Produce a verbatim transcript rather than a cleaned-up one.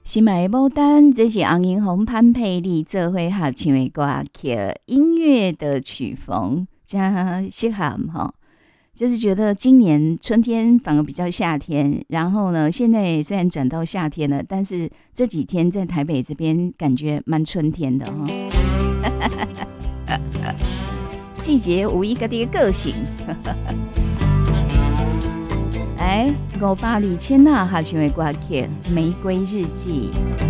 新买的牡丹，这是洪银红、潘佩丽做伙合唱的歌曲，音乐的曲风加适合哈。就是觉得今年春天反而比较夏天，然后呢，现在虽然转到夏天了，但是这几天在台北这边感觉蛮春天的哈。季节有伊家己的个性。来，五百二千娜合唱的歌曲《玫瑰日记》。